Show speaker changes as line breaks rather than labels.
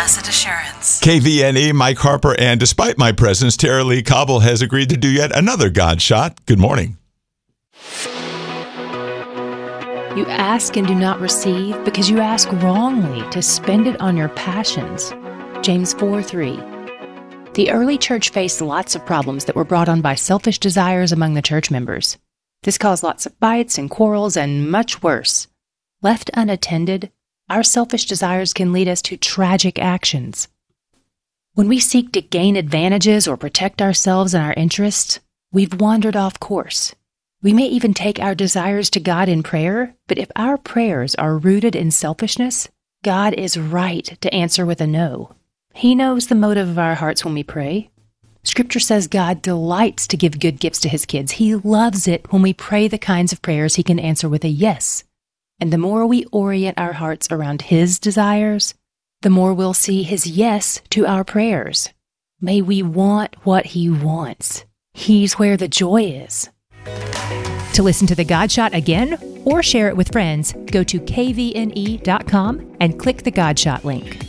blessed assurance.
KVNE, Mike Harper, and despite my presence, Tara Lee Cobble has agreed to do yet another God Shot. Good morning.
You ask and do not receive because you ask wrongly to spend it on your passions. James 4:3. The early church faced lots of problems that were brought on by selfish desires among the church members. This caused lots of fights and quarrels and much worse. Left unattended, our selfish desires can lead us to tragic actions. When we seek to gain advantages or protect ourselves and our interests, we've wandered off course. We may even take our desires to God in prayer, but if our prayers are rooted in selfishness, God is right to answer with a no. He knows the motive of our hearts when we pray. Scripture says God delights to give good gifts to His kids. He loves it when we pray the kinds of prayers He can answer with a yes. And the more we orient our hearts around His desires, the more we'll see His yes to our prayers. May we want what He wants. He's where the joy is. To listen to the God Shot again or share it with friends, go to kvne.com and click the God Shot link.